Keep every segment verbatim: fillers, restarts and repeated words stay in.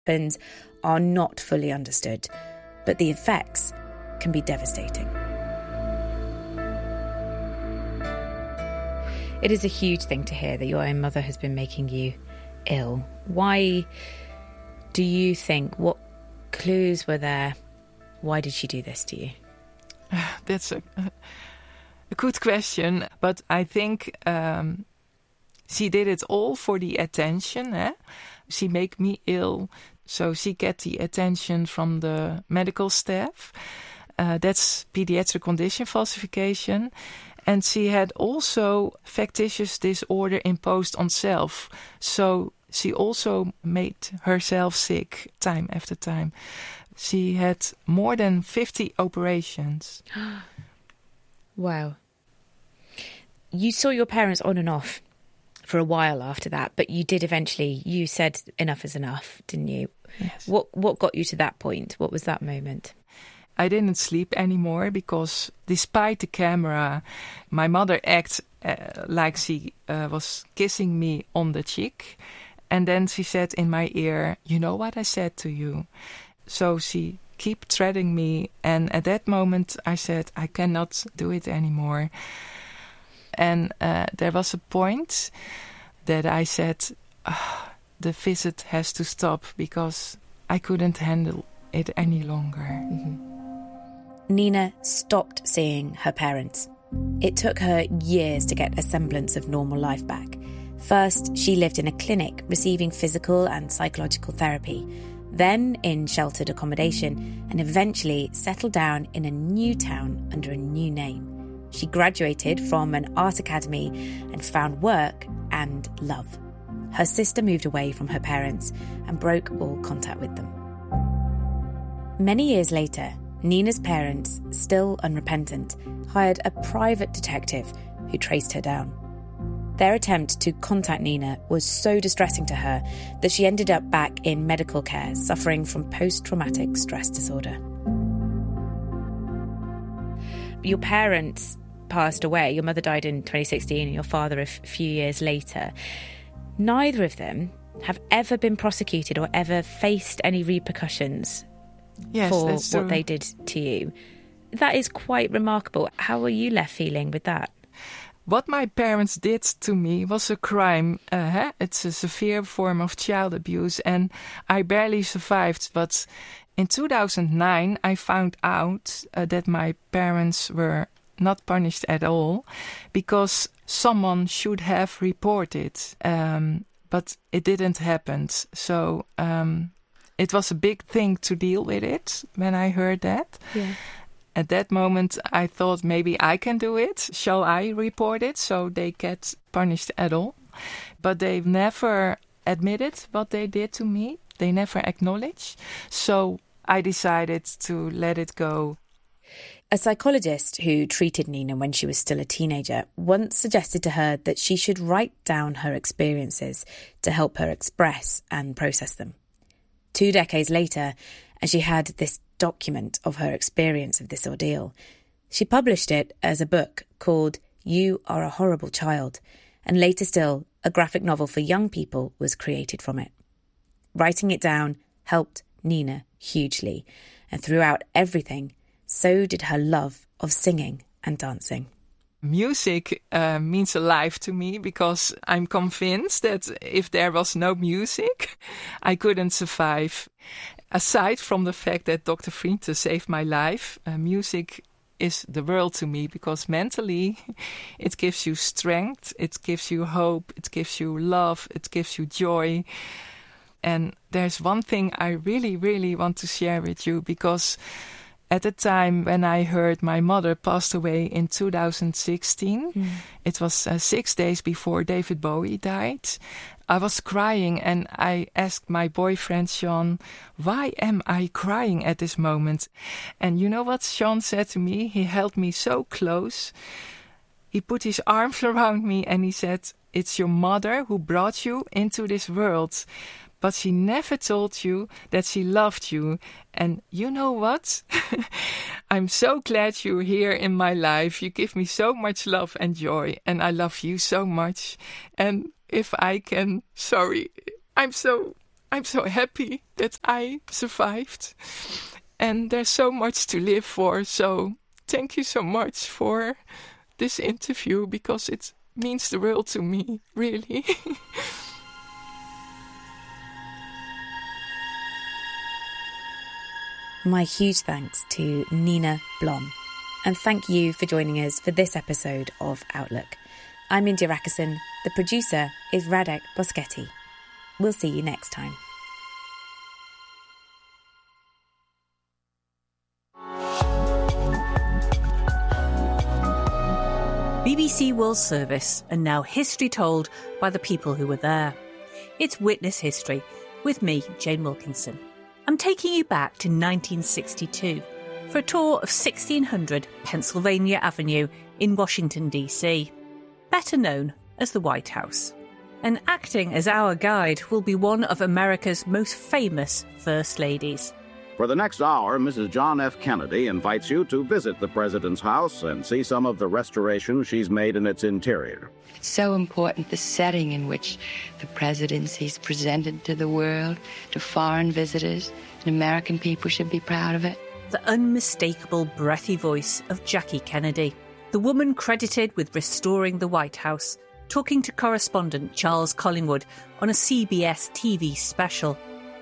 happens are not fully understood, but the effects can be devastating. It is a huge thing to hear that your own mother has been making you ill. Why do you think, what clues were there? Why did she do this to you? That's a, a good question, but I think um, she did it all for the attention. Eh? She make me ill, so she get the attention from the medical staff. Uh, that's pediatric condition falsification. And she had also factitious disorder imposed on self. So she also made herself sick time after time. She had more than fifty operations. Wow. You saw your parents on and off for a while after that, but you did eventually, you said enough is enough, didn't you? Yes. What what got you to that point? What was that moment? I didn't sleep anymore because despite the camera, my mother acted uh, like she uh, was kissing me on the cheek. And then she said in my ear, "You know what I said to you?" So she kept threatening me. And at that moment, I said, I cannot do it anymore. And uh, there was a point that I said, oh, the visit has to stop because I couldn't handle it any longer. Mm-hmm. Nina stopped seeing her parents. It took her years to get a semblance of normal life back. First, she lived in a clinic receiving physical and psychological therapy, then in sheltered accommodation, and eventually settled down in a new town under a new name. She graduated from an art academy and found work and love. Her sister moved away from her parents and broke all contact with them. Many years later, Nina's parents, still unrepentant, hired a private detective who traced her down. Their attempt to contact Nina was so distressing to her that she ended up back in medical care, suffering from post-traumatic stress disorder. Your parents passed away. Your mother died in twenty sixteen and your father a f- few years later. Neither of them have ever been prosecuted or ever faced any repercussions yes, for that's what true. they did to you. That is quite remarkable. How are you left feeling with that? What my parents did to me was a crime. Uh, it's a severe form of child abuse and I barely survived. But in two thousand nine, I found out uh, that my parents were not punished at all because someone should have reported. Um, but it didn't happen. So um, it was a big thing to deal with it when I heard that. Yeah. At that moment, I thought maybe I can do it. Shall I report it so they get punished at all? But they've never admitted what they did to me. They never acknowledged. So I decided to let it go. A psychologist who treated Nina when she was still a teenager once suggested to her that she should write down her experiences to help her express and process them. Two decades later, and she had this document of her experience of this ordeal. She published it as a book called You Are a Horrible Child, and later still, a graphic novel for young people was created from it. Writing it down helped Nina hugely, and throughout everything, so did her love of singing and dancing. Music uh, means a life to me because I'm convinced that if there was no music, I couldn't survive. Aside from the fact that Doctor Vrienden saved my life, uh, music is the world to me because mentally it gives you strength, it gives you hope, it gives you love, it gives you joy. And there's one thing I really, really want to share with you because at the time when I heard my mother passed away in two thousand sixteen, mm. it was uh, six days before David Bowie died, I was crying and I asked my boyfriend, Sean, why am I crying at this moment? And you know what Sean said to me? He held me so close. He put his arms around me and he said, it's your mother who brought you into this world. But she never told you that she loved you. And you know what? I'm so glad you're here in my life. You give me so much love and joy. And I love you so much. And if I can, sorry, I'm so I'm so happy that I survived. And there's so much to live for. So thank you so much for this interview, because it means the world to me, really. My huge thanks to Nina Blom. And thank you for joining us for this episode of Outlook. I'm India Rackerson. The producer is Radek Boschetti. We'll see you next time. B B C World Service, and now history told by the people who were there. It's Witness History, with me, Jane Wilkinson. I'm taking you back to nineteen sixty-two for a tour of sixteen hundred Pennsylvania Avenue in Washington, D C, better known as the White House. And acting as our guide will be one of America's most famous First Ladies. For the next hour, Missus John F. Kennedy invites you to visit the President's house and see some of the restoration she's made in its interior. It's so important, the setting in which the presidency is presented to the world, to foreign visitors, and American people should be proud of it. The unmistakable, breathy voice of Jackie Kennedy, the woman credited with restoring the White House, talking to correspondent Charles Collingwood on a C B S T V special.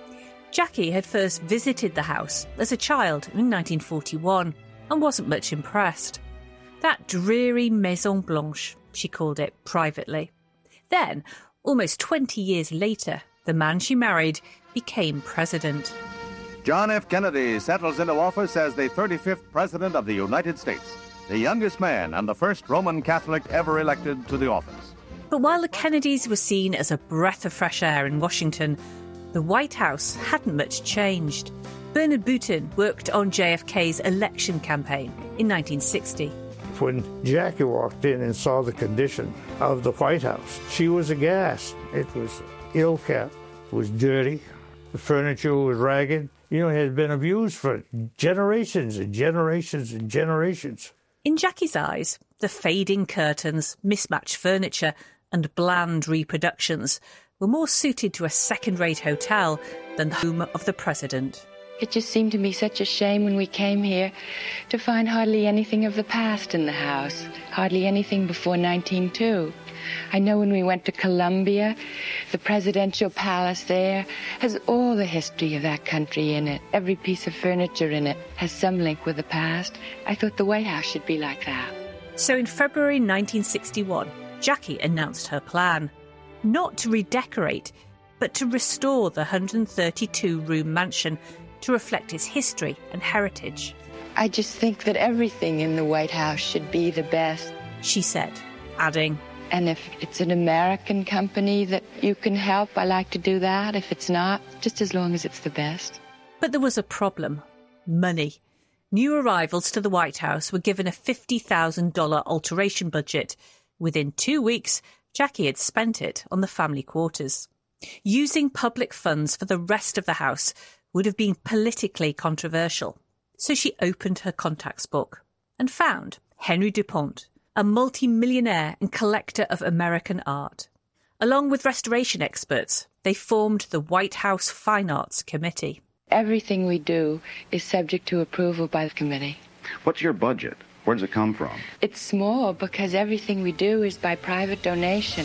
Jackie had first visited the house as a child in nineteen forty-one and wasn't much impressed. That dreary Maison Blanche, she called it privately. Then, almost twenty years later, the man she married became president. John F. Kennedy settles into office as the thirty-fifth President of the United States, the youngest man and the first Roman Catholic ever elected to the office. But while the Kennedys were seen as a breath of fresh air in Washington, the White House hadn't much changed. Bernard Boutin worked on J F K's election campaign in nineteen sixty. When Jackie walked in and saw the condition of the White House, she was aghast. It was ill-kept, it was dirty, the furniture was ragged. You know, it had been abused for generations and generations and generations. In Jackie's eyes, the fading curtains, mismatched furniture, and bland reproductions were more suited to a second-rate hotel than the home of the president. It just seemed to me such a shame when we came here to find hardly anything of the past in the house, hardly anything before nineteen oh two. I know when we went to Columbia, the presidential palace there has all the history of that country in it. Every piece of furniture in it has some link with the past. I thought the White House should be like that. So in February nineteen sixty-one, Jackie announced her plan. Not to redecorate, but to restore the one hundred thirty-two room mansion to reflect its history and heritage. I just think that everything in the White House should be the best, she said, adding, and if it's an American company that you can help, I like to do that. If it's not, just as long as it's the best. But there was a problem. Money. New arrivals to the White House were given a fifty thousand dollars alteration budget. Within two weeks, Jackie had spent it on the family quarters. Using public funds for the rest of the house would have been politically controversial. So she opened her contacts book and found Henry DuPont, a multi-millionaire and collector of American art. Along with restoration experts, they formed the White House Fine Arts Committee. Everything we do is subject to approval by the committee. What's your budget? Where does it come from? It's small because everything we do is by private donation.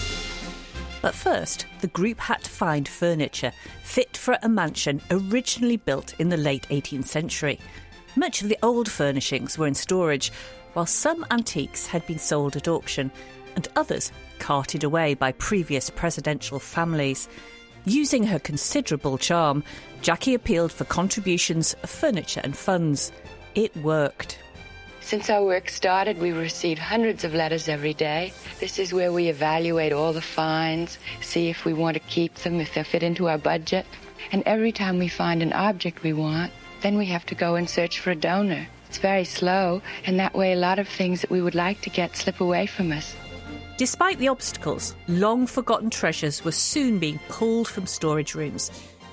But first, the group had to find furniture fit for a mansion originally built in the late eighteenth century. Much of the old furnishings were in storage, while some antiques had been sold at auction and others carted away by previous presidential families. Using her considerable charm, Jackie appealed for contributions of furniture and funds. It worked. Since our work started, we received hundreds of letters every day. This is where we evaluate all the finds, see if we want to keep them, if they fit into our budget. And every time we find an object we want, then we have to go and search for a donor. It's very slow, and that way a lot of things that we would like to get slip away from us. Despite the obstacles, long-forgotten treasures were soon being pulled from storage rooms.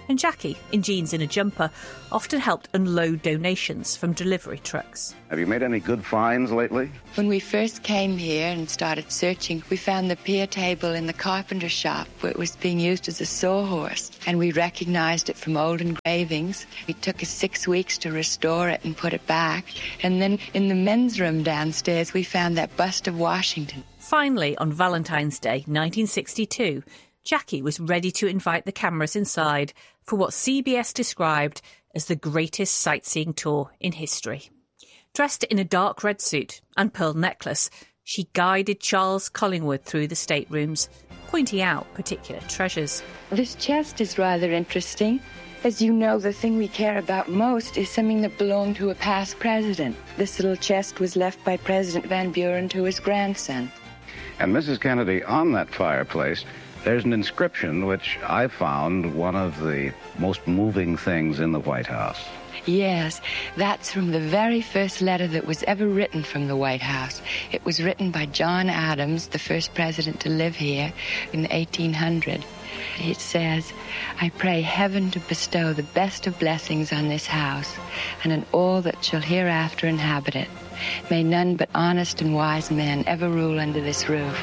And Jackie, in jeans and a jumper, often helped unload donations from delivery trucks. Have you made any good finds lately? When we first came here and started searching, we found the pier table in the carpenter shop where it was being used as a sawhorse, and we recognized it from old engravings. It took us six weeks to restore it and put it back. And then in the men's room downstairs, we found that bust of Washington. Finally, on Valentine's Day, nineteen sixty-two, Jackie was ready to invite the cameras inside for what C B S described as the greatest sightseeing tour in history. Dressed in a dark red suit and pearl necklace, she guided Charles Collingwood through the staterooms, pointing out particular treasures. This chest is rather interesting. As you know, the thing we care about most is something that belonged to a past president. This little chest was left by President Van Buren to his grandson. And Missus Kennedy, on that fireplace, there's an inscription which I found one of the most moving things in the White House. Yes, that's from the very first letter that was ever written from the White House. It was written by John Adams, the first president to live here, in eighteen hundred. It says, "I pray heaven to bestow the best of blessings on this house and on all that shall hereafter inhabit it. May none but honest and wise men ever rule under this roof."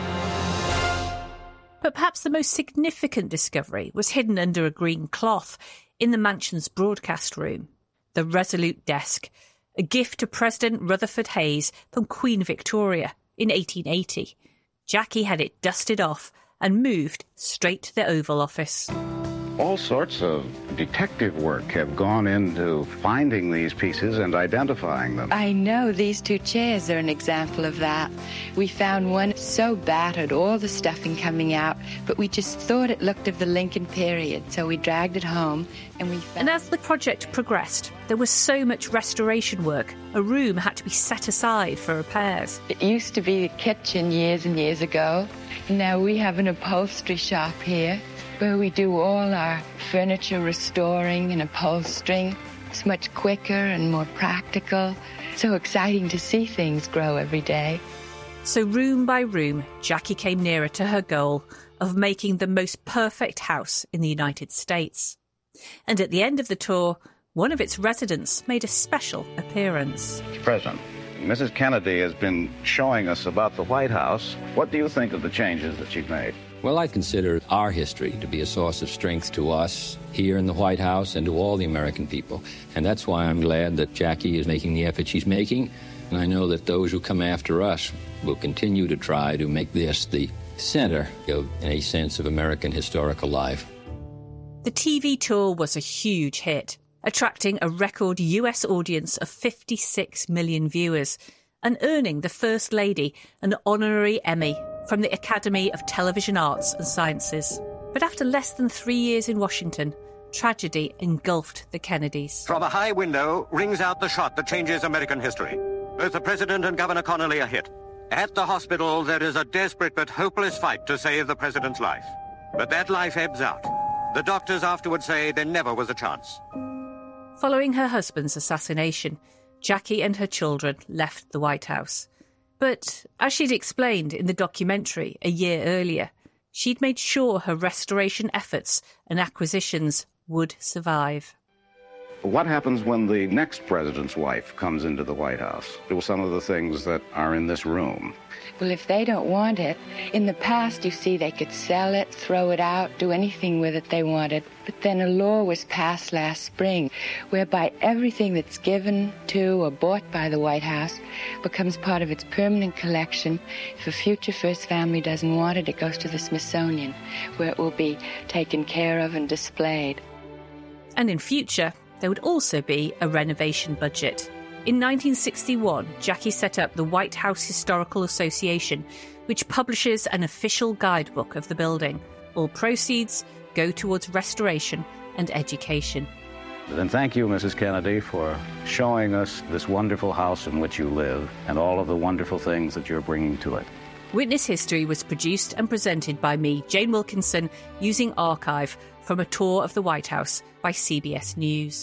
But perhaps the most significant discovery was hidden under a green cloth in the mansion's broadcast room. The Resolute Desk, a gift to President Rutherford Hayes from Queen Victoria in eighteen eighty. Jackie had it dusted off and moved straight to the Oval Office. All sorts of detective work have gone into finding these pieces and identifying them. I know, these two chairs are an example of that. We found one so battered, all the stuffing coming out, but we just thought it looked of the Lincoln period, so we dragged it home and we found... And as the project progressed, there was so much restoration work, a room had to be set aside for repairs. It used to be the kitchen years and years ago. Now we have an upholstery shop here, where we do all our furniture restoring and upholstering. It's much quicker and more practical. So exciting to see things grow every day. So room by room, Jackie came nearer to her goal of making the most perfect house in the United States. And at the end of the tour, one of its residents made a special appearance. President, Missus Kennedy has been showing us about the White House. What do you think of the changes that she's made? Well, I consider our history to be a source of strength to us here in the White House and to all the American people. And that's why I'm glad that Jackie is making the effort she's making. And I know that those who come after us will continue to try to make this the center of a sense of American historical life. The T V tour was a huge hit, attracting a record U S audience of fifty-six million viewers and earning the First Lady an honorary Emmy from the Academy of Television Arts and Sciences. But after less than three years in Washington, tragedy engulfed the Kennedys. From a high window rings out the shot that changes American history. Both the President and Governor Connolly are hit. At the hospital, there is a desperate but hopeless fight to save the President's life. But that life ebbs out. The doctors afterward say there never was a chance. Following her husband's assassination, Jackie and her children left the White House. But as she'd explained in the documentary a year earlier, she'd made sure her restoration efforts and acquisitions would survive. What happens when the next president's wife comes into the White House? Do some of the things that are in this room. Well, if they don't want it, in the past, you see, they could sell it, throw it out, do anything with it they wanted. But then a law was passed last spring whereby everything that's given to or bought by the White House becomes part of its permanent collection. If a future First Family doesn't want it, it goes to the Smithsonian, where it will be taken care of and displayed. And in future, there would also be a renovation budget. In nineteen sixty-one, Jackie set up the White House Historical Association, which publishes an official guidebook of the building. All proceeds go towards restoration and education. And thank you, Missus Kennedy, for showing us this wonderful house in which you live and all of the wonderful things that you're bringing to it. Witness History was produced and presented by me, Jane Wilkinson, using archive from a tour of the White House by C B S News.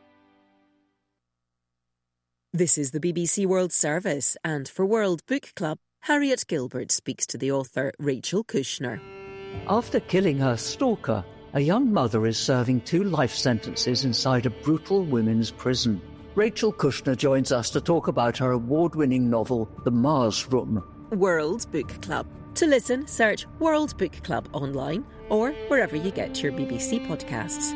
This is the B B C World Service, and for World Book Club, Harriet Gilbert speaks to the author Rachel Kushner. After killing her stalker, A young mother is serving two life sentences inside a brutal women's prison. Rachel Kushner joins us to talk about her award-winning novel, The Mars Room. World Book Club. To listen, search World Book Club online or wherever you get your B B C podcasts.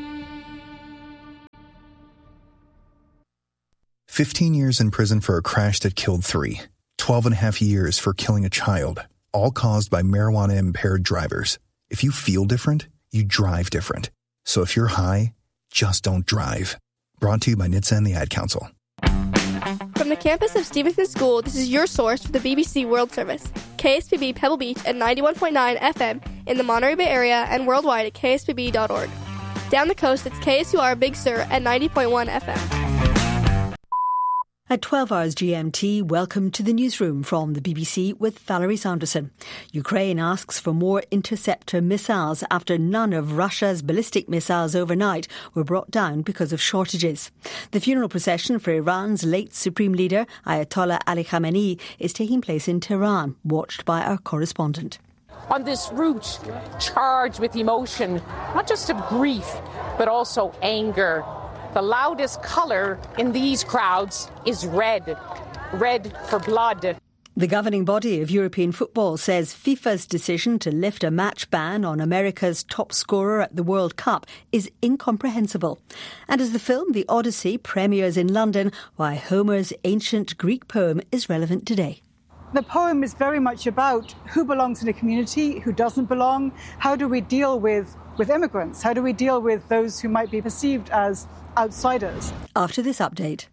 fifteen years in prison for a crash that killed three. twelve and a half years for killing a child, all caused by marijuana-impaired drivers. If you feel different, you drive different. So if you're high, just don't drive. Brought to you by N H T S A and the Ad Council. From the campus of Stevenson School, this is your source for the B B C World Service. K S P B Pebble Beach at ninety-one point nine F M in the Monterey Bay area and worldwide at k s p b dot org. Down the coast, it's K S U R Big Sur at ninety point one F M. At twelve hours G M T, welcome to the newsroom from the B B C with Valerie Sanderson. Ukraine asks for more interceptor missiles after none of Russia's ballistic missiles overnight were brought down because of shortages. The funeral procession for Iran's late supreme leader, Ayatollah Ali Khamenei, is taking place in Tehran, watched by our correspondent. On this route charged with emotion, not just of grief, but also anger. The loudest colour in these crowds is red. Red for blood. The governing body of European football says FIFA's decision to lift a match ban on America's top scorer at the World Cup is incomprehensible. And as the film The Odyssey premieres in London, why Homer's ancient Greek poem is relevant today. The poem is very much about who belongs in a community, who doesn't belong. How do we deal with, with immigrants? How do we deal with those who might be perceived as outsiders? After this update.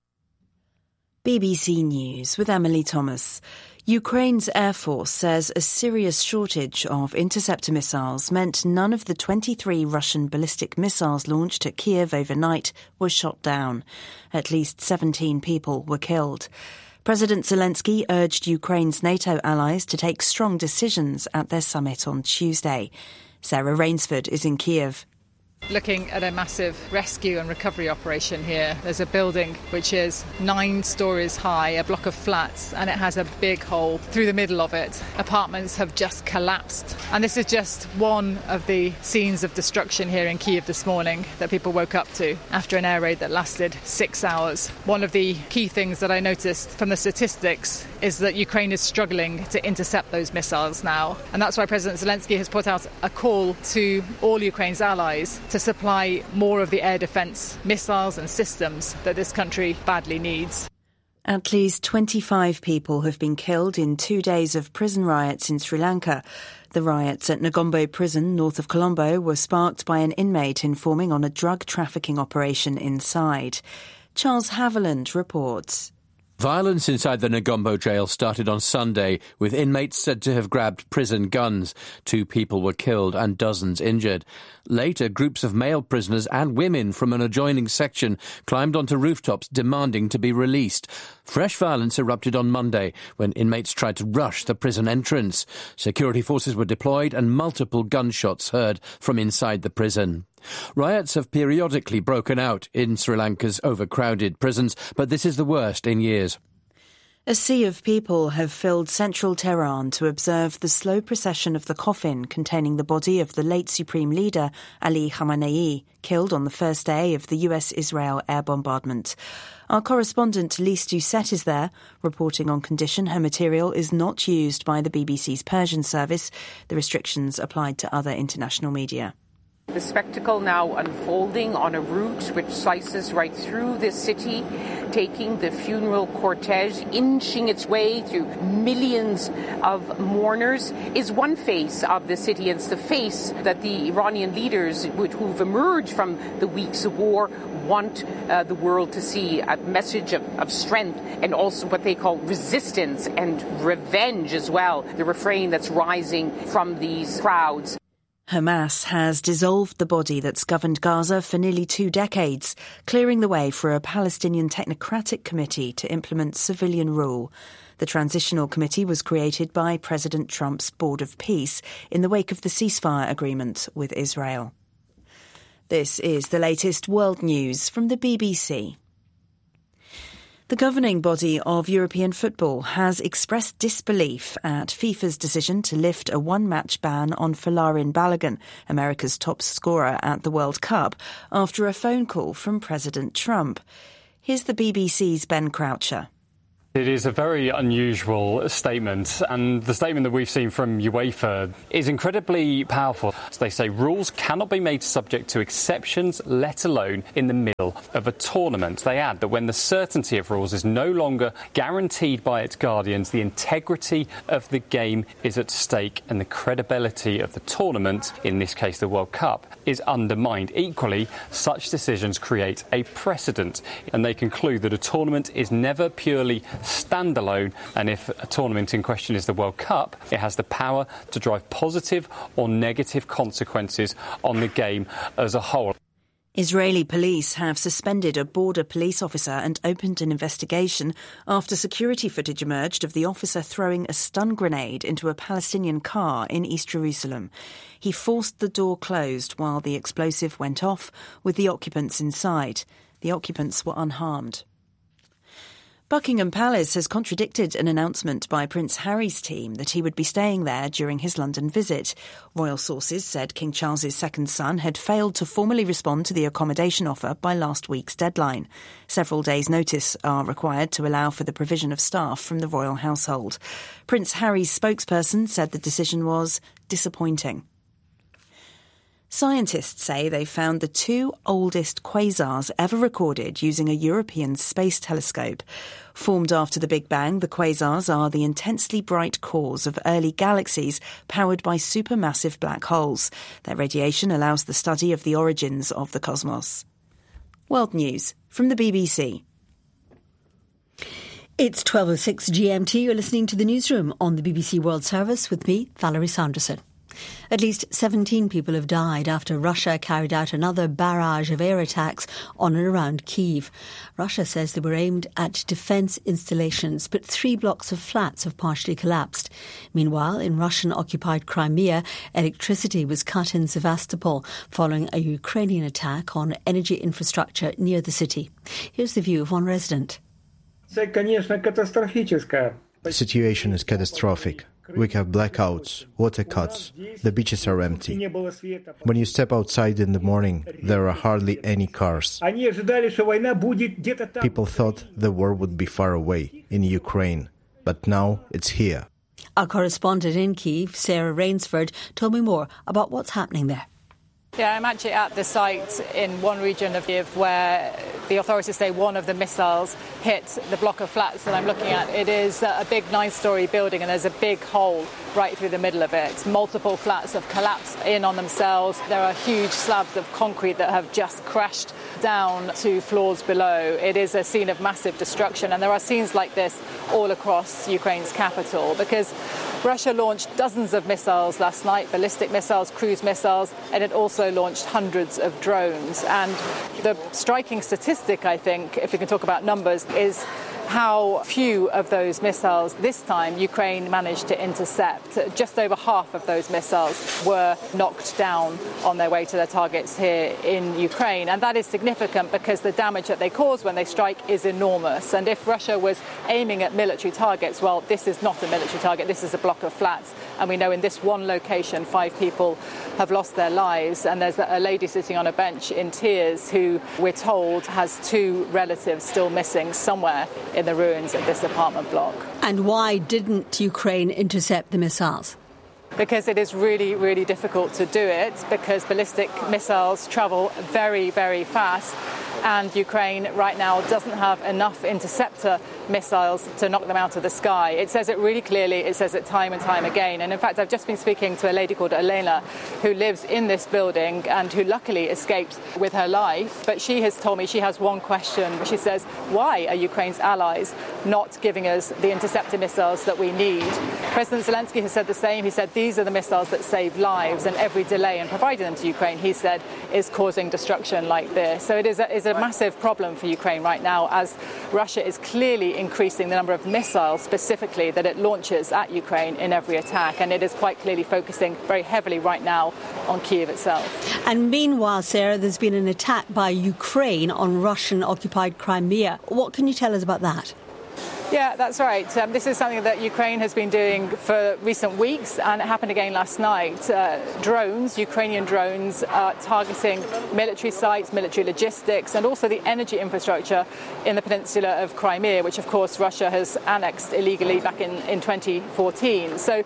B B C News with Emily Thomas. Ukraine's Air Force says a serious shortage of interceptor missiles meant none of the twenty-three Russian ballistic missiles launched at Kiev overnight were shot down. At least seventeen people were killed. President Zelensky urged Ukraine's NATO allies to take strong decisions at their summit on Tuesday. Sarah Rainsford is in Kiev. Looking at a massive rescue and recovery operation here. There's a building which is nine stories high, a block of flats, and it has a big hole through the middle of it. Apartments have just collapsed. And this is just one of the scenes of destruction here in Kiev this morning that people woke up to after an air raid that lasted six hours. One of the key things that I noticed from the statistics is that Ukraine is struggling to intercept those missiles now. And that's why President Zelensky has put out a call to all Ukraine's allies to supply more of the air defence missiles and systems that this country badly needs. At least twenty-five people have been killed in two days of prison riots in Sri Lanka. The riots at Negombo Prison, north of Colombo, were sparked by an inmate informing on a drug trafficking operation inside. Charles Haviland reports. Violence inside the Negombo jail started on Sunday, with inmates said to have grabbed prison guns. Two people were killed and dozens injured. Later, groups of male prisoners and women from an adjoining section climbed onto rooftops demanding to be released. Fresh violence erupted on Monday when inmates tried to rush the prison entrance. Security forces were deployed and multiple gunshots heard from inside the prison. Riots have periodically broken out in Sri Lanka's overcrowded prisons, but this is the worst in years. A sea of people have filled central Tehran to observe the slow procession of the coffin containing the body of the late Supreme Leader Ali Khamenei, killed on the first day of the U S-Israel air bombardment. Our correspondent Lise Doucette is there, reporting on condition her material is not used by the B B C's Persian service, the restrictions applied to other international media. The spectacle now unfolding on a route which slices right through the city, taking the funeral cortege, inching its way through millions of mourners, is one face of the city. It's the face that the Iranian leaders who've emerged from the weeks of war want uh, the world to see, a message of, of strength and also what they call resistance and revenge as well, the refrain that's rising from these crowds. Hamas has dissolved the body that's governed Gaza for nearly two decades, clearing the way for a Palestinian technocratic committee to implement civilian rule. The transitional committee was created by President Trump's Board of Peace in the wake of the ceasefire agreement with Israel. This is the latest world news from the B B C. The governing body of European football has expressed disbelief at FIFA's decision to lift a one-match ban on Folarin Balogun, America's top scorer at the World Cup, after a phone call from President Trump. Here's the B B C's Ben Croucher. It is a very unusual statement, and the statement that we've seen from UEFA is incredibly powerful. They say rules cannot be made subject to exceptions, let alone in the middle of a tournament. They add that when the certainty of rules is no longer guaranteed by its guardians, the integrity of the game is at stake and the credibility of the tournament, in this case the World Cup, is undermined. Equally, such decisions create a precedent, and they conclude that a tournament is never purely standalone, and if a tournament in question is the World Cup, it has the power to drive positive or negative consequences on the game as a whole. Israeli police have suspended a border police officer and opened an investigation after security footage emerged of the officer throwing a stun grenade into a Palestinian car in East Jerusalem. He forced the door closed while the explosive went off, with the occupants inside. The occupants were unharmed. Buckingham Palace has contradicted an announcement by Prince Harry's team that he would be staying there during his London visit. Royal sources said King Charles's second son had failed to formally respond to the accommodation offer by last week's deadline. Several days' notice are required to allow for the provision of staff from the royal household. Prince Harry's spokesperson said the decision was disappointing. Scientists say they found the two oldest quasars ever recorded using a European space telescope. Formed after the Big Bang, the quasars are the intensely bright cores of early galaxies powered by supermassive black holes. Their radiation allows the study of the origins of the cosmos. World News from the B B C. It's twelve oh six G M T. You're listening to the Newsroom on the B B C World Service with me, Valerie Sanderson. At least seventeen people have died after Russia carried out another barrage of air attacks on and around Kyiv. Russia says they were aimed at defence installations, but three blocks of flats have partially collapsed. Meanwhile, in Russian-occupied Crimea, electricity was cut in Sevastopol following a Ukrainian attack on energy infrastructure near the city. Here's the view of one resident. The situation is catastrophic. We have blackouts, water cuts, the beaches are empty. When you step outside in the morning, there are hardly any cars. People thought the war would be far away, in Ukraine, but now it's here. Our correspondent in Kyiv, Sarah Rainsford, told me more about what's happening there. Yeah, I'm actually at the site in one region of Kyiv where the authorities say one of the missiles hit the block of flats that I'm looking at. It is a big nine-storey building and there's a big hole right through the middle of it. Multiple flats have collapsed in on themselves. There are huge slabs of concrete that have just crashed down to floors below. It is a scene of massive destruction, and there are scenes like this all across Ukraine's capital because Russia launched dozens of missiles last night, ballistic missiles, cruise missiles, and it also launched hundreds of drones. And the striking statistic, I think, if we can talk about numbers, is how few of those missiles this time Ukraine managed to intercept. Just over half of those missiles were knocked down on their way to their targets here in Ukraine. And that is significant because the damage that they cause when they strike is enormous. And if Russia was aiming at military targets, well, this is not a military target, this is a block of flats. And we know in this one location, five people have lost their lives. And there's a lady sitting on a bench in tears who, we're told, has two relatives still missing somewhere in the ruins of this apartment block. And why didn't Ukraine intercept the missiles? Because it is really, really difficult to do it, because ballistic missiles travel very, very fast. And Ukraine right now doesn't have enough interceptor missiles to knock them out of the sky. It says it really clearly. It says it time and time again. And in fact, I've just been speaking to a lady called Elena who lives in this building and who luckily escaped with her life. But she has told me she has one question. She says, why are Ukraine's allies not giving us the interceptor missiles that we need? President Zelensky has said the same. He said these are the missiles that save lives, and every delay in providing them to Ukraine, he said, is causing destruction like this. So it is a, is a massive problem for Ukraine right now, as Russia is clearly increasing the number of missiles specifically that it launches at Ukraine in every attack, and it is quite clearly focusing very heavily right now on Kyiv itself. And meanwhile, Sarah, there's been an attack by Ukraine on Russian-occupied Crimea. What can you tell us about that? Yeah, that's right. Um, this is something that Ukraine has been doing for recent weeks, and it happened again last night. Uh, drones, Ukrainian drones, are targeting military sites, military logistics, and also the energy infrastructure in the peninsula of Crimea, which, of course, Russia has annexed illegally back in, in twenty fourteen. So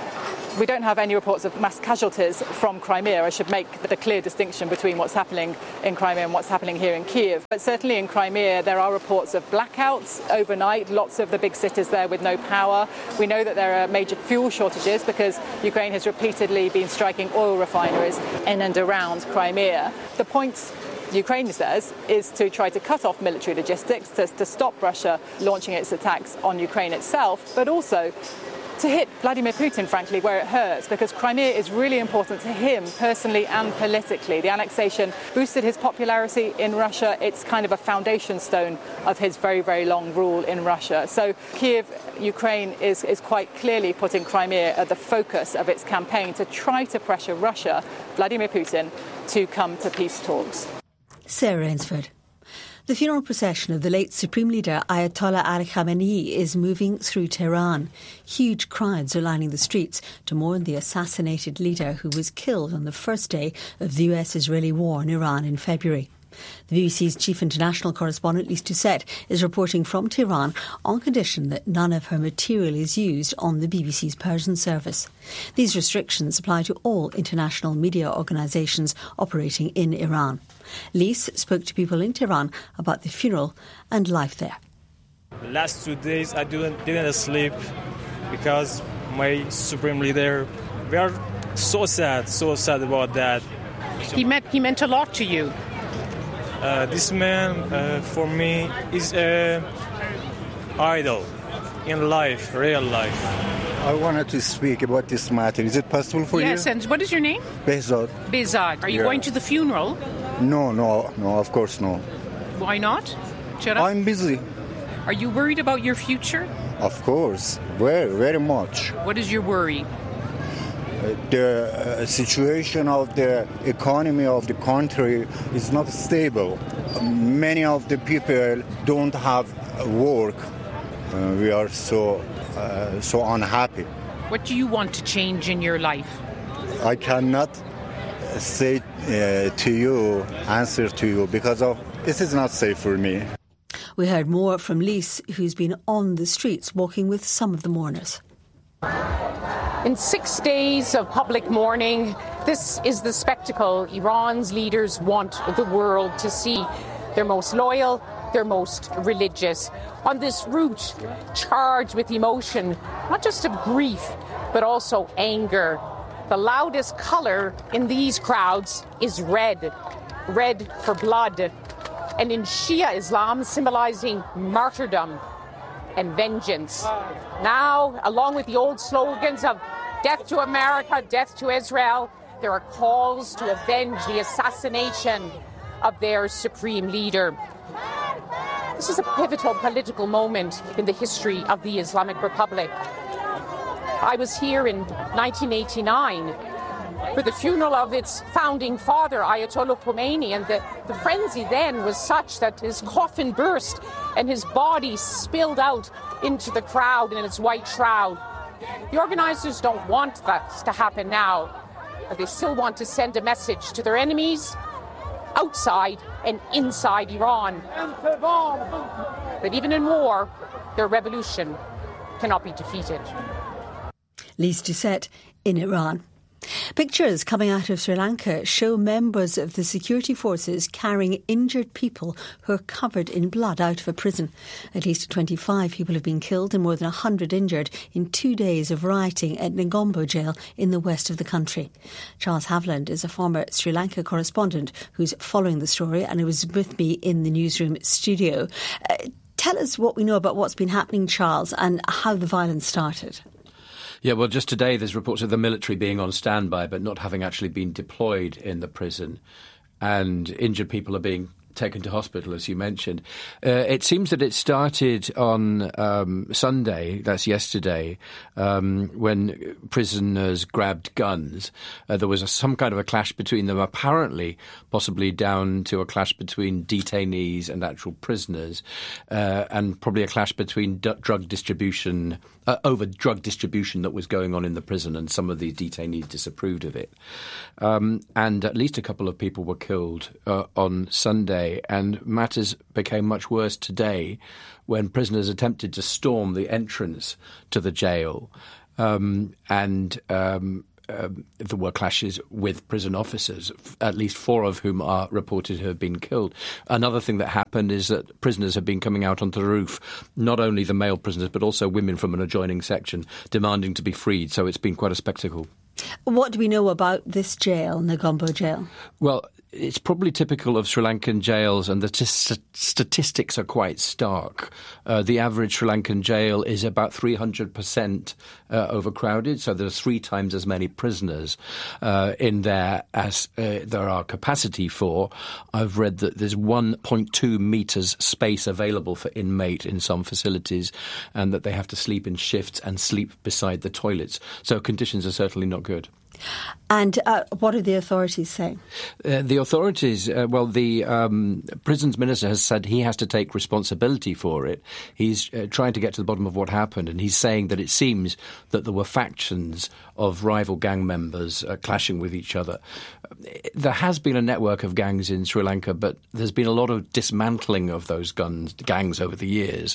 we don't have any reports of mass casualties from Crimea. I should make the clear distinction between what's happening in Crimea and what's happening here in Kyiv. But certainly in Crimea, there are reports of blackouts overnight, lots of the big cities there with no power. We know that there are major fuel shortages because Ukraine has repeatedly been striking oil refineries in and around Crimea. The point Ukraine says is to try to cut off military logistics, to, to stop Russia launching its attacks on Ukraine itself, but also to hit Vladimir Putin, frankly, where it hurts, because Crimea is really important to him personally and politically. The annexation boosted his popularity in Russia. It's kind of a foundation stone of his very, very long rule in Russia. So Kyiv, Ukraine, is, is quite clearly putting Crimea at the focus of its campaign to try to pressure Russia, Vladimir Putin, to come to peace talks. Sarah Ainsford. The funeral procession of the late Supreme Leader Ayatollah Ali Khamenei is moving through Tehran. Huge crowds are lining the streets to mourn the assassinated leader who was killed on the first day of the U S-Israeli war in Iran in February. The B B C's chief international correspondent, Lise Doucette, is reporting from Tehran on condition that none of her material is used on the B B C's Persian service. These restrictions apply to all international media organisations operating in Iran. Lise spoke to people in Tehran about the funeral and life there. The last two days I didn't, didn't sleep because my Supreme Leader, we are so sad, so sad about that. He meant, he meant a lot to you. Uh, this man, uh, for me, is an idol in life, real life. I wanted to speak about this matter. Is it possible for yes, you? Yes, and what is your name? Behzad. Behzad. Are you yeah. going to the funeral? No, no, no, of course no. Why not? Shut up. I'm busy. Are you worried about your future? Of course, very, very much. What is your worry? The uh, situation of the economy of the country is not stable. Many of the people don't have work. Uh, we are so uh, so unhappy. What do you want to change in your life? I cannot say uh, to you, answer to you, because of this is not safe for me. We heard more from Lise, who's been on the streets walking with some of the mourners. In six days of public mourning, this is the spectacle Iran's leaders want the world to see. Their most loyal, their most religious. On this route, charged with emotion, not just of grief, but also anger. The loudest colour in these crowds is red. Red for blood. And in Shia Islam, symbolising martyrdom and vengeance. Now, along with the old slogans of death to America, death to Israel, there are calls to avenge the assassination of their supreme leader. This is a pivotal political moment in the history of the Islamic Republic. I was here in nineteen eighty-nine for the funeral of its founding father, Ayatollah Khomeini, and the, the frenzy then was such that his coffin burst and his body spilled out into the crowd in its white shroud. The organisers don't want that to happen now, but they still want to send a message to their enemies outside and inside Iran that even in war, their revolution cannot be defeated. Lise Doucette in Iran. Pictures coming out of Sri Lanka show members of the security forces carrying injured people who are covered in blood out of a prison. At least twenty-five people have been killed and more than one hundred injured in two days of rioting at Negombo jail in the west of the country. Charles Haviland is a former Sri Lanka correspondent who's following the story and who was with me in the newsroom studio. Uh, tell us what we know about what's been happening, Charles, and how the violence started. Yeah, well, just today there's reports of the military being on standby but not having actually been deployed in the prison. And injured people are being taken to hospital, as you mentioned. Uh, it seems that it started on um, Sunday, that's yesterday, um, when prisoners grabbed guns. Uh, there was a, some kind of a clash between them, apparently possibly down to a clash between detainees and actual prisoners, uh, and probably a clash between d- drug distribution, uh, over drug distribution that was going on in the prison, and some of the detainees disapproved of it. Um, and at least a couple of people were killed uh, on Sunday. And matters became much worse today when prisoners attempted to storm the entrance to the jail, um, and um, uh, there were clashes with prison officers, at least four of whom are reported to have been killed. Another thing that happened is that prisoners have been coming out onto the roof, not only the male prisoners but also women from an adjoining section, demanding to be freed. So it's been quite a spectacle. What do we know about this jail, Negombo Jail? Well, it's probably typical of Sri Lankan jails, and the t- statistics are quite stark. Uh, the average Sri Lankan jail is about three hundred percent uh, overcrowded, so there's three times as many prisoners uh, in there as uh, there are capacity for. I've read that there's one point two metres space available for inmate in some facilities, and that they have to sleep in shifts and sleep beside the toilets. So conditions are certainly not good. And uh, what are the authorities saying? Uh, the authorities, uh, well, the um, prisons minister has said he has to take responsibility for it. He's uh, trying to get to the bottom of what happened, and he's saying that it seems that there were factions of rival gang members uh, clashing with each other. There has been a network of gangs in Sri Lanka, but there's been a lot of dismantling of those guns, gangs over the years.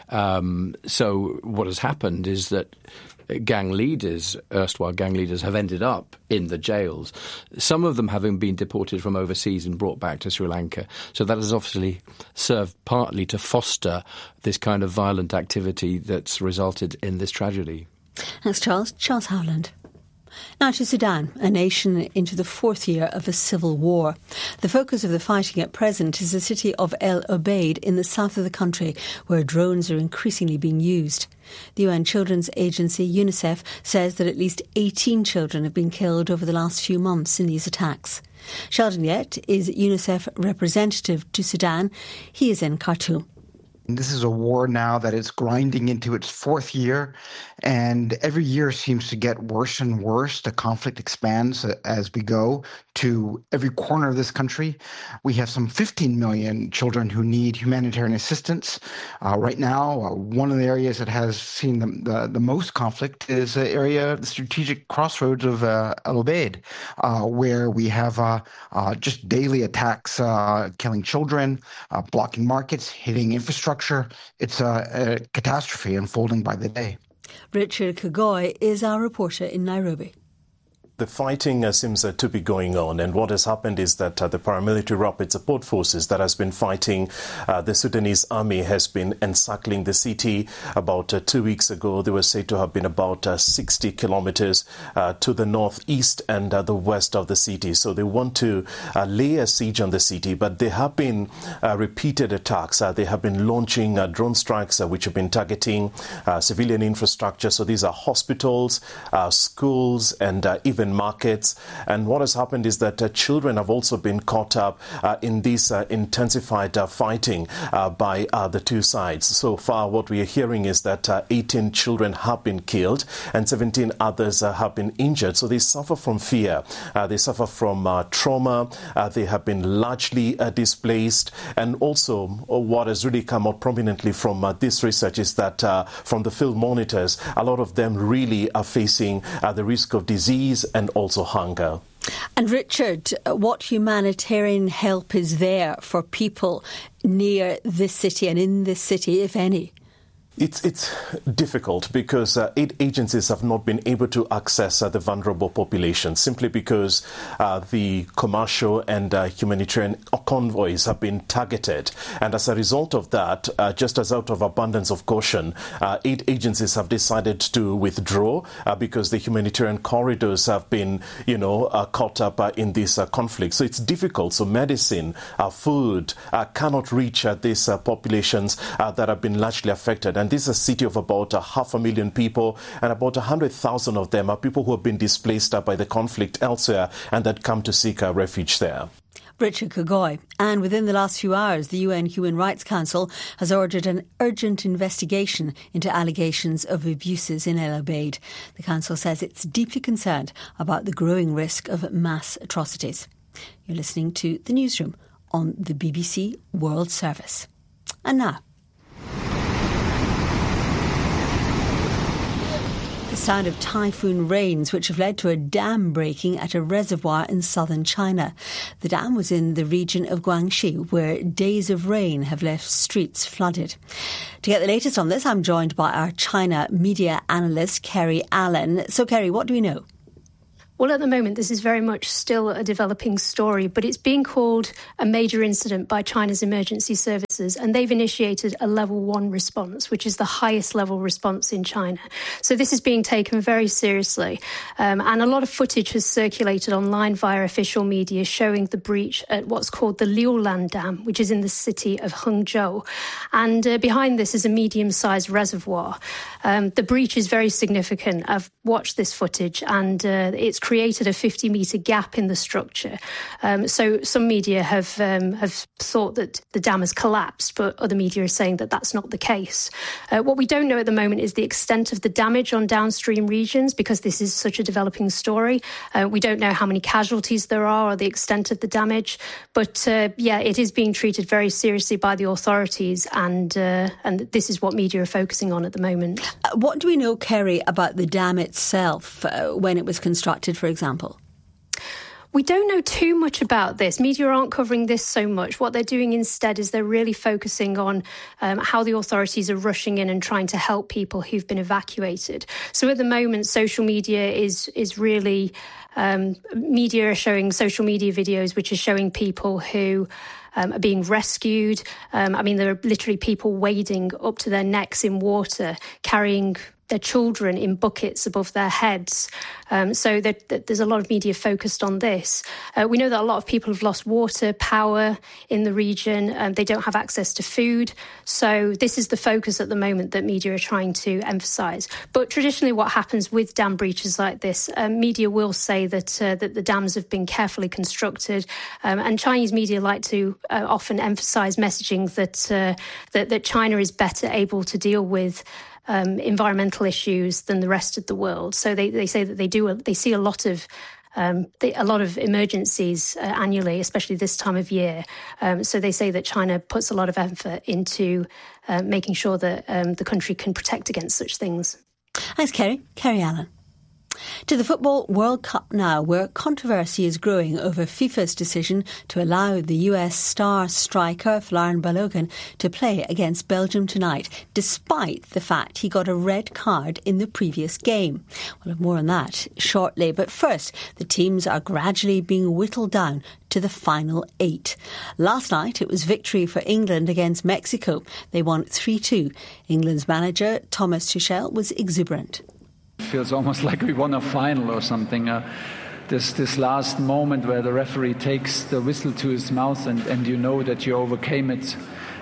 Um, so what has happened is that gang leaders, erstwhile gang leaders, have ended up in the jails, some of them having been deported from overseas and brought back to Sri Lanka. So that has obviously served partly to foster this kind of violent activity that's resulted in this tragedy. Thanks, Charles. Charles Howland. Now to Sudan, a nation into the fourth year of a civil war. The focus of the fighting at present is the city of El Obeid in the south of the country, where drones are increasingly being used. The U N Children's Agency, UNICEF, says that at least eighteen children have been killed over the last few months in these attacks. Sheldon Yett is UNICEF representative to Sudan. He is in Khartoum. This is a war now that is grinding into its fourth year, and every year seems to get worse and worse. The conflict expands as we go to every corner of this country. We have some fifteen million children who need humanitarian assistance. Uh, right now, uh, one of the areas that has seen the, the, the most conflict is the area, the strategic crossroads of uh, El Obeid, uh, where we have uh, uh, just daily attacks, uh, killing children, uh, blocking markets, hitting infrastructure. It's a, a catastrophe unfolding by the day. Richard Kagoi is our reporter in Nairobi. The fighting uh, seems uh, to be going on, and what has happened is that uh, the paramilitary rapid support forces that has been fighting uh, the Sudanese army has been encircling the city. About uh, two weeks ago, they were said to have been about uh, sixty kilometers uh, to the northeast and uh, the west of the city. So they want to uh, lay a siege on the city, but there have been uh, repeated attacks. Uh, they have been launching uh, drone strikes uh, which have been targeting uh, civilian infrastructure. So these are hospitals, uh, schools, and uh, even markets. And what has happened is that uh, children have also been caught up uh, in this uh, intensified uh, fighting uh, by uh, the two sides. So far, what we are hearing is that uh, eighteen children have been killed and seventeen others uh, have been injured. So they suffer from fear. Uh, they suffer from uh, trauma. Uh, they have been largely uh, displaced. And also, uh, what has really come out prominently from uh, this research is that uh, from the field monitors, a lot of them really are facing uh, the risk of disease and also hunger. And Richard, what humanitarian help is there for people near this city and in this city, if any? It's it's difficult because uh, aid agencies have not been able to access uh, the vulnerable population simply because uh, the commercial and uh, humanitarian convoys have been targeted. And as a result of that, uh, just as out of abundance of caution, uh, aid agencies have decided to withdraw uh, because the humanitarian corridors have been, you know, uh, caught up uh, in this uh, conflict. So it's difficult. So medicine, uh, food uh, cannot reach uh, these uh, populations uh, that have been largely affected. And And this is a city of about a half a million people, and about one hundred thousand of them are people who have been displaced by the conflict elsewhere and that come to seek a refuge there. Richard Kagoy. And within the last few hours, the U N Human Rights Council has ordered an urgent investigation into allegations of abuses in El Obeid. The council says it's deeply concerned about the growing risk of mass atrocities. You're listening to The Newsroom on the B B C World Service. And now, the sound of typhoon rains which have led to a dam breaking at a reservoir in southern China. The dam was in the region of Guangxi, where days of rain have left streets flooded. To get the latest on this, I'm joined by our China media analyst, Kerry Allen. So, Kerry, what do we know? Well, at the moment, this is very much still a developing story, but it's being called a major incident by China's emergency services, and they've initiated a level one response, which is the highest level response in China. So this is being taken very seriously, um, and a lot of footage has circulated online via official media showing the breach at what's called the Liulan Dam, which is in the city of Hangzhou. And uh, behind this is a medium-sized reservoir. Um, the breach is very significant. I've watched this footage, and uh, it's created a fifty metre gap in the structure. Um, so some media have um, have thought that the dam has collapsed, but other media are saying that that's not the case. Uh, what we don't know at the moment is the extent of the damage on downstream regions, because this is such a developing story. Uh, we don't know how many casualties there are or the extent of the damage. But uh, yeah, it is being treated very seriously by the authorities, and uh, and this is what media are focusing on at the moment. Uh, what do we know, Kerry, about the dam itself uh, when it was constructed, for example? We don't know too much about this. Media aren't covering this so much. What they're doing instead is they're really focusing on um, how the authorities are rushing in and trying to help people who've been evacuated. So at the moment, social media is is really... Um, media are showing social media videos which are showing people who um, are being rescued. Um, I mean, there are literally people wading up to their necks in water, carrying their children in buckets above their heads. Um, so there, there's a lot of media focused on this. Uh, we know that a lot of people have lost water, power in the region. Um, they don't have access to food. So this is the focus at the moment that media are trying to emphasise. But traditionally what happens with dam breaches like this, um, media will say that, uh, that the dams have been carefully constructed. Um, and Chinese media like to uh, often emphasise messaging that, uh, that, that China is better able to deal with Um, environmental issues than the rest of the world. So they, they say that they do they see a lot of um, they, a lot of emergencies uh, annually, especially this time of year. Um, so they say that China puts a lot of effort into uh, making sure that um, the country can protect against such things. Thanks, Kerry. Kerry Allen. To the Football World Cup now, where controversy is growing over FIFA's decision to allow the U S star striker Folarin Balogun to play against Belgium tonight, despite the fact he got a red card in the previous game. We'll have more on that shortly. But first, the teams are gradually being whittled down to the final eight. Last night, it was victory for England against Mexico. They won three two. England's manager, Thomas Tuchel, was exuberant. It feels almost like we won a final or something. Uh, this this last moment where the referee takes the whistle to his mouth and, and you know that you overcame it.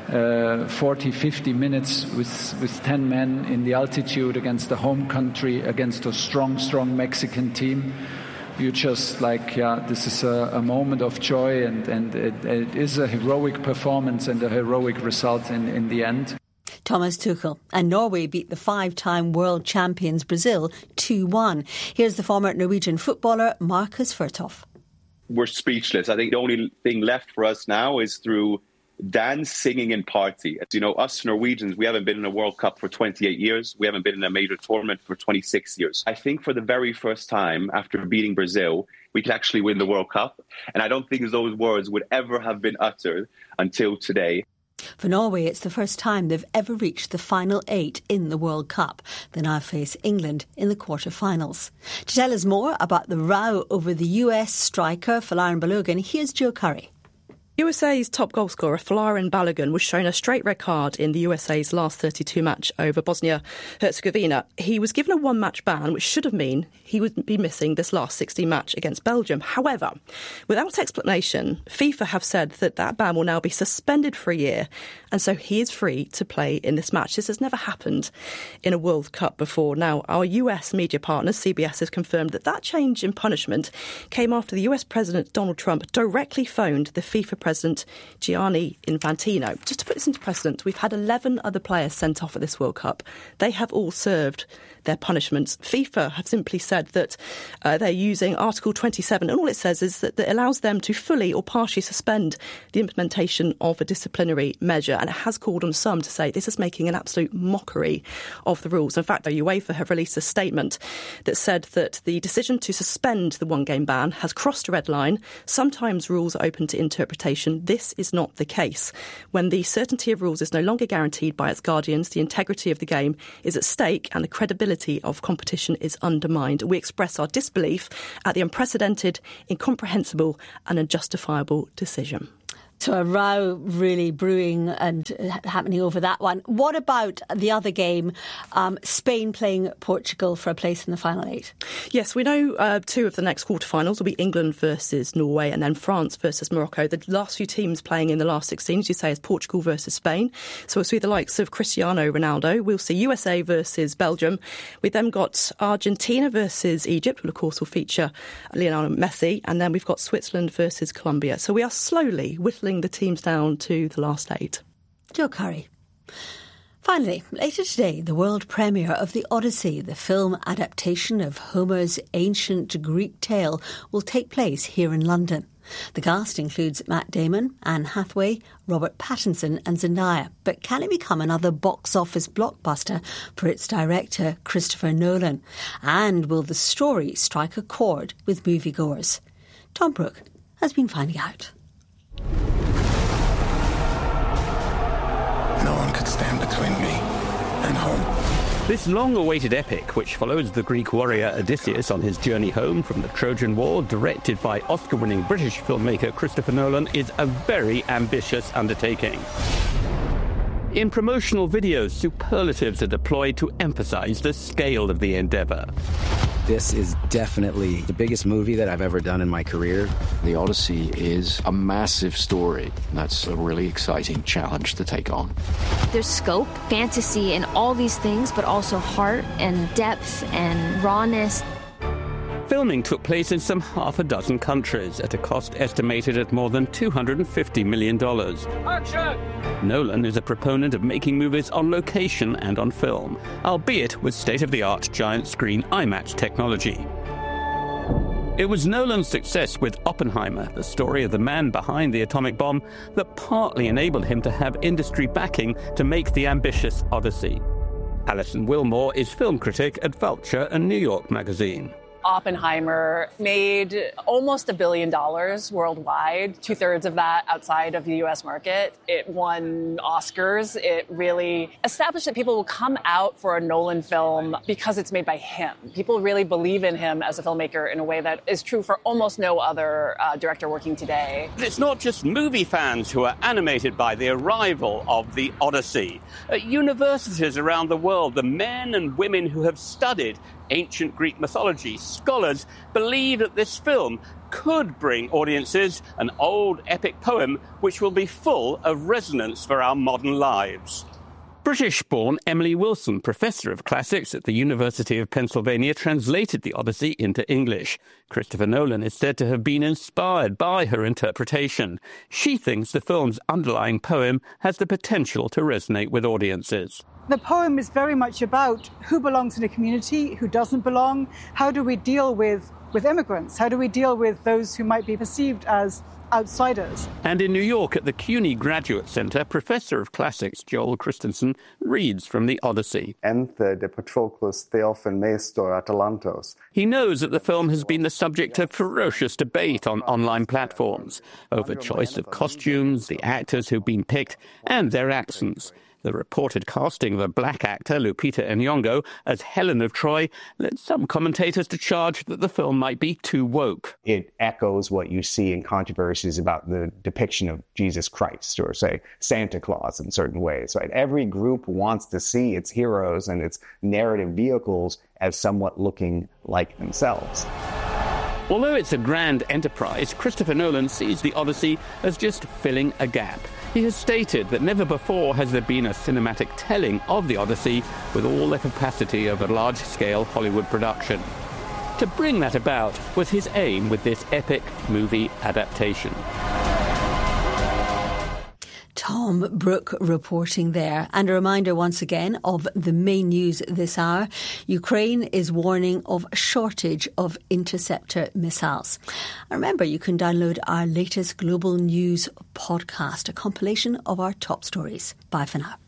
Uh, forty, fifty minutes with, with ten men in the altitude against the home country, against a strong, strong Mexican team. You just like, yeah, this is a, a moment of joy, and, and it, it is a heroic performance and a heroic result in, in the end. Thomas Tuchel. And Norway beat the five-time world champions Brazil two one. Here's the former Norwegian footballer Markus Furthoff. We're speechless. I think the only thing left for us now is through dance, singing and party. You know, us Norwegians, we haven't been in a World Cup for twenty-eight years. We haven't been in a major tournament for twenty-six years. I think for the very first time after beating Brazil, we could actually win the World Cup. And I don't think those words would ever have been uttered until today. For Norway, it's the first time they've ever reached the final eight in the World Cup. They now face England in the quarter-finals. To tell us more about the row over the U S striker Folarin Balogun, here's Joe Curry. U S A's top goalscorer Folarin Balogun was shown a straight red card in the U S A's last thirty-two match over Bosnia-Herzegovina. He was given a one-match ban, which should have meant he would be missing this last sixteen match against Belgium. However, without explanation, FIFA have said that that ban will now be suspended for a year, and so he is free to play in this match. This has never happened in a World Cup before. Now, our U S media partner, C B S, has confirmed that that change in punishment came after the U S President Donald Trump directly phoned the FIFA President Gianni Infantino. Just to put this into precedent, we've had eleven other players sent off at this World Cup. They have all served their punishments. FIFA have simply said that uh, they're using Article twenty-seven, and all it says is that it allows them to fully or partially suspend the implementation of a disciplinary measure, and it has called on some to say this is making an absolute mockery of the rules. In fact, the UEFA have released a statement that said that the decision to suspend the one-game ban has crossed a red line. Sometimes rules are open to interpretation. This is not the case. When the certainty of rules is no longer guaranteed by its guardians, the integrity of the game is at stake and the credibility of competition is undermined. We express our disbelief at the unprecedented, incomprehensible and unjustifiable decision. So a row really brewing and happening over that one. What about the other game, um, Spain playing Portugal for a place in the final eight? Yes, we know uh, two of the next quarterfinals will be England versus Norway and then France versus Morocco. The last few teams playing in the last sixteen, as you say, is Portugal versus Spain. So we'll see the likes of Cristiano Ronaldo. We'll see U S A versus Belgium. We've then got Argentina versus Egypt, which of course will feature Lionel Messi. And then we've got Switzerland versus Colombia. So we are slowly whittling the teams down to the last eight. Joe Curry. Finally, later today, the world premiere of The Odyssey, the film adaptation of Homer's ancient Greek tale, will take place here in London. The cast includes Matt Damon, Anne Hathaway, Robert Pattinson and Zendaya. But can it become another box office blockbuster for its director, Christopher Nolan? And will the story strike a chord with moviegoers? Tom Brooke has been finding out. No one could stand between me and home. This long-awaited epic, which follows the Greek warrior Odysseus on his journey home from the Trojan War, directed by Oscar-winning British filmmaker Christopher Nolan, is a very ambitious undertaking. In promotional videos, superlatives are deployed to emphasize the scale of the endeavor. This is definitely the biggest movie that I've ever done in my career. The Odyssey is a massive story. That's a really exciting challenge to take on. There's scope, fantasy, and all these things, but also heart and depth and rawness. Filming took place in some half a dozen countries at a cost estimated at more than two hundred fifty million dollars. Action! Nolan is a proponent of making movies on location and on film, albeit with state-of-the-art giant screen IMAX technology. It was Nolan's success with Oppenheimer, the story of the man behind the atomic bomb, that partly enabled him to have industry backing to make the ambitious Odyssey. Alison Wilmore is film critic at Vulture and New York Magazine. Oppenheimer made almost a billion dollars worldwide, two-thirds of that outside of the U S market. It won Oscars. It really established that people will come out for a Nolan film because it's made by him. People really believe in him as a filmmaker in a way that is true for almost no other uh, director working today. It's not just movie fans who are animated by the arrival of the Odyssey. At universities around the world, the men and women who have studied ancient Greek mythology, scholars believe that this film could bring audiences an old epic poem which will be full of resonance for our modern lives. British-born Emily Wilson, professor of classics at the University of Pennsylvania, translated the Odyssey into English. Christopher Nolan is said to have been inspired by her interpretation. She thinks the film's underlying poem has the potential to resonate with audiences. The poem is very much about who belongs in a community, who doesn't belong. How do we deal with, with immigrants? How do we deal with those who might be perceived as outsiders? And in New York at the CUNY Graduate Center, Professor of Classics Joel Christensen reads from the Odyssey. Ente de Patroclus Theophan Mestor Atalantos. He knows that the film has been the subject of ferocious debate on online platforms over choice of costumes, the actors who've been picked, and their accents. The reported casting of a black actor, Lupita Nyong'o, as Helen of Troy led some commentators to charge that the film might be too woke. It echoes what you see in controversies about the depiction of Jesus Christ or, say, Santa Claus in certain ways. Right? Every group wants to see its heroes and its narrative vehicles as somewhat looking like themselves. Although it's a grand enterprise, Christopher Nolan sees The Odyssey as just filling a gap. He has stated that never before has there been a cinematic telling of The Odyssey with all the capacity of a large-scale Hollywood production. To bring that about was his aim with this epic movie adaptation. Tom Brooke reporting there. And a reminder once again of the main news this hour. Ukraine is warning of a shortage of interceptor missiles. And remember, you can download our latest Global News podcast, a compilation of our top stories. Bye for now.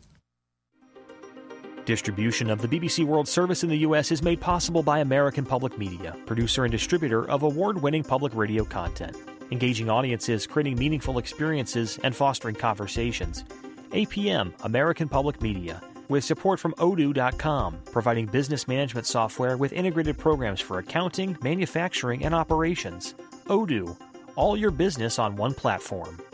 Distribution of the B B C World Service in the U S is made possible by American Public Media, producer and distributor of award-winning public radio content. Engaging audiences, creating meaningful experiences, and fostering conversations. A P M, American Public Media, with support from Odoo dot com, providing business management software with integrated programs for accounting, manufacturing, and operations. Odoo, all your business on one platform.